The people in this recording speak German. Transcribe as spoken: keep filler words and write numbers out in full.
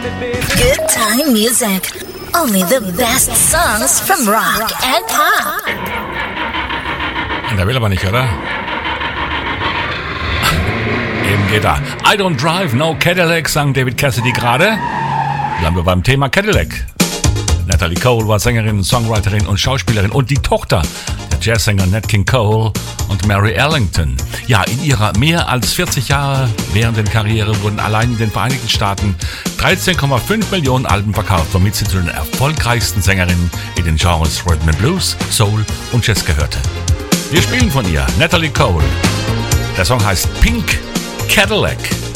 Good time music. Only the best songs from rock and pop. Der will aber nicht, oder? Eben geht er. I don't drive no Cadillac, sang David Cassidy gerade. Bleiben wir beim Thema Cadillac. Natalie Cole war Sängerin, Songwriterin und Schauspielerin und die Tochter der Jazzsänger Nat King Cole und Mary Ellington. Ja, in ihrer mehr als vierzig Jahre währenden Karriere wurden allein in den Vereinigten Staaten dreizehn Komma fünf Millionen Alben verkauft, womit sie zu den erfolgreichsten Sängerinnen in den Genres Rhythm and Blues, Soul und Jazz gehörte. Wir spielen von ihr Natalie Cole. Der Song heißt Pink Cadillac.